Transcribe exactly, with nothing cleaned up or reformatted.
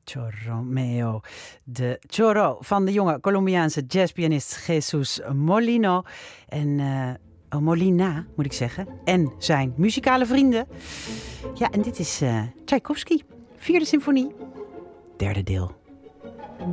Chorromeo, de chorro van de jonge Colombiaanse jazzpianist Jesus Molino. En, uh, oh, Molina, moet ik zeggen. En zijn muzikale vrienden. Ja, en dit is uh, Tchaikovsky, vierde symfonie, derde deel.